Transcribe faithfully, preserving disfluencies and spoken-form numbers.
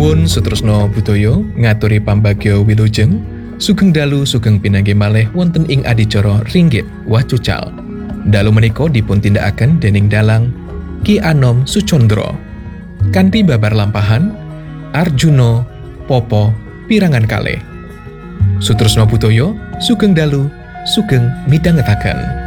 Nuwun Sutresna Budaya ngaturi pambagya wilujeng sugeng dalu sugeng pinanggih malih wonten ing adicara Ringgit Wacucal. Dalu menika dipuntindakaken dening dalang Ki Anom Sucondro kanthi babar lampahan Arjuna Popo pirangan kalih. Sutresna Budaya sugeng dalu sugeng midhangetaken.